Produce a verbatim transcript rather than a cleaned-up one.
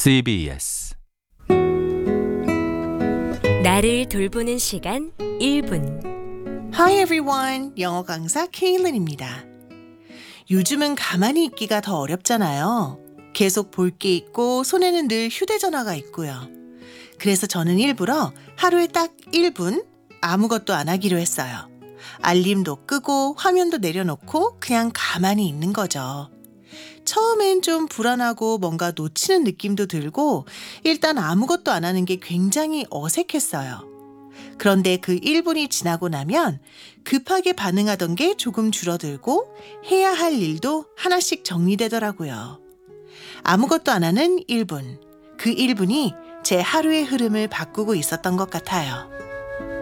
씨비에스 나를 돌보는 시간 일 분. Hi everyone, 영어 강사 케일린입니다. 요즘은 가만히 있기가 더 어렵잖아요. 계속 볼 게 있고 손에는 늘 휴대전화가 있고요. 그래서 저는 일부러 하루에 딱 일 분 아무것도 안 하기로 했어요. 알림도 끄고 화면도 내려놓고 그냥 가만히 있는 거죠. 처음엔 좀 불안하고 뭔가 놓치는 느낌도 들고 일단 아무것도 안 하는 게 굉장히 어색했어요. 그런데 그 일 분이 지나고 나면 급하게 반응하던 게 조금 줄어들고 해야 할 일도 하나씩 정리되더라고요. 아무것도 안 하는 일 분. 그 일 분이 제 하루의 흐름을 바꾸고 있었던 것 같아요.